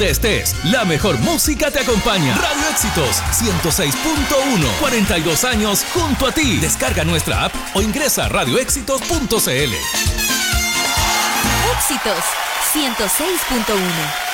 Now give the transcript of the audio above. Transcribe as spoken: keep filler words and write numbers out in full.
donde estés, la mejor música te acompaña. Radio Éxitos ciento seis punto uno, cuarenta y dos años junto a ti. Descarga nuestra app o ingresa a radio éxitos punto c l. Éxitos ciento seis punto uno.